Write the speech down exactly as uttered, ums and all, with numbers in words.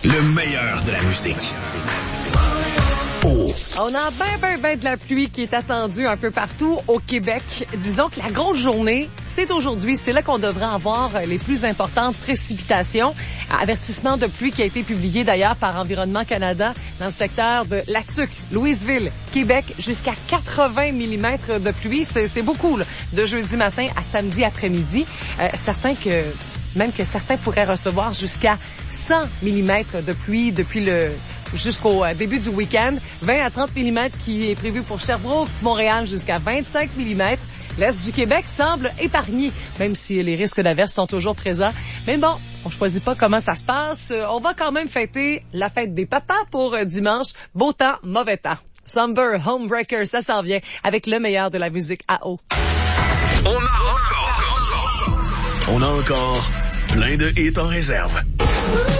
Le meilleur de la musique. Oh. On a ben, ben, ben de la pluie qui est attendue un peu partout au Québec. Disons que la grosse journée, c'est aujourd'hui. C'est là qu'on devrait avoir les plus importantes précipitations. Avertissement de pluie qui a été publié d'ailleurs par Environnement Canada dans le secteur de Latuc, Louisville, Québec, jusqu'à quatre-vingts millimètres de pluie. C'est, c'est beaucoup, là, de jeudi matin à samedi après-midi. Euh, certains que... Même que certains pourraient recevoir jusqu'à cent millimètres de pluie depuis le jusqu'au début du week-end. vingt à trente millimètres qui est prévu pour Sherbrooke, Montréal jusqu'à vingt-cinq millimètres. L'Est du Québec semble épargné, même si les risques d'averses sont toujours présents. Mais bon, on choisit pas comment ça se passe. On va quand même fêter la fête des papas pour dimanche. Beau temps, mauvais temps. Somber, Homebreaker, ça s'en vient avec le meilleur de la musique A O. On a encore... On a encore plein de hits en réserve.